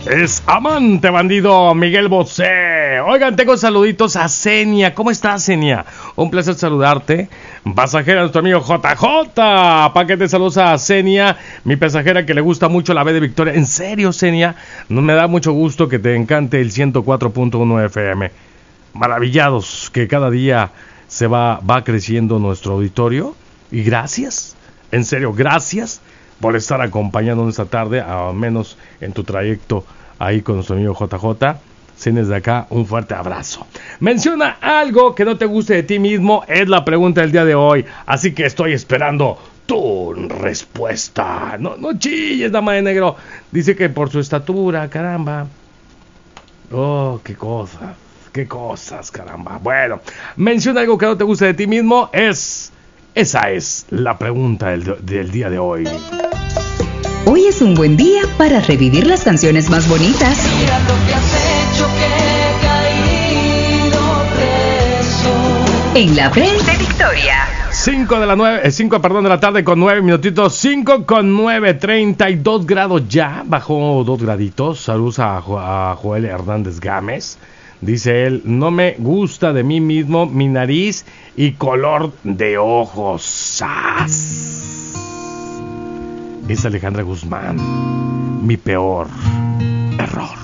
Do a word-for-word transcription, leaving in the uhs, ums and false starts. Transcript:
es amante bandido Miguel Bosé. Oigan, tengo saluditos a Zenia. ¿Cómo estás, Zenia? Un placer saludarte. Pasajera, nuestro amigo J J. Paquete saludos a Zenia, mi pasajera que le gusta mucho la B de Victoria. En serio, Zenia, no me da mucho gusto que te encante el ciento cuatro punto uno F M. Maravillados que cada día se va, va creciendo nuestro auditorio. Y gracias, en serio, gracias por estar acompañándonos esta tarde, al menos en tu trayecto ahí con nuestro amigo J J. Tienes de acá un fuerte abrazo. Menciona algo que no te guste de ti mismo, es la pregunta del día de hoy. Así que estoy esperando tu respuesta. No, no chilles, dama de negro. Dice que por su estatura, caramba. Oh, qué cosas, qué cosas, caramba. Bueno, menciona algo que no te guste de ti mismo, es... Esa es la pregunta del, del día de hoy. Hoy es un buen día para revivir las canciones más bonitas. Mira lo que has hecho, que he caído preso. En la B de Victoria. cinco de la nueve, eh, cinco, perdón, de la tarde con nueve minutitos. cinco con nueve, treinta y dos grados ya. Bajó dos graditos. Saludos a, Jo- a Joel Hernández Gámez. Dice él, no me gusta de mí mismo mi nariz y color de ojos. ¡Sas! Es Alejandra Guzmán. Mi peor error.